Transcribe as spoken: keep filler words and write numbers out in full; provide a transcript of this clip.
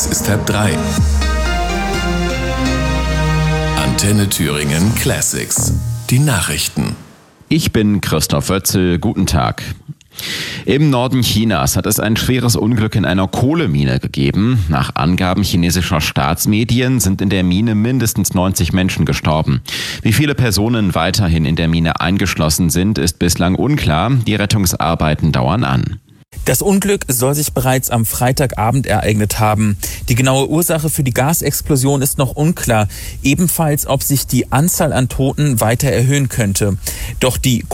Es ist halb drei. Antenne Thüringen Classics. Die Nachrichten. Ich bin Christoph Wötzel. Guten Tag. Im Norden Chinas hat es ein schweres Unglück in einer Kohlemine gegeben. Nach Angaben chinesischer Staatsmedien sind in der Mine mindestens neunzig Menschen gestorben. Wie viele Personen weiterhin in der Mine eingeschlossen sind, ist bislang unklar. Die Rettungsarbeiten dauern an. Das Unglück soll sich bereits am Freitagabend ereignet haben. Die genaue Ursache für die Gasexplosion ist noch unklar. Ebenfalls, ob sich die Anzahl an Toten weiter erhöhen könnte. Doch die